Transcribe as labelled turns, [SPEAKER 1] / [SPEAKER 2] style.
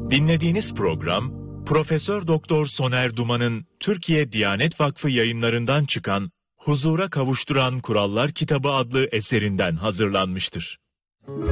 [SPEAKER 1] Dinlediğiniz program, Profesör Doktor Soner Duman'ın Türkiye Diyanet Vakfı yayınlarından çıkan Huzura Kavuşturan Kurallar Kitabı adlı eserinden hazırlanmıştır.